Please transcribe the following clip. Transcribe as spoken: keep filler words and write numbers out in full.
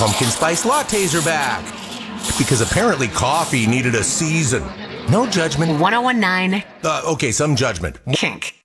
pumpkin spice lattes are back. Because apparently coffee needed a season. No judgment. ten nineteen Uh, okay, some judgment. Kink.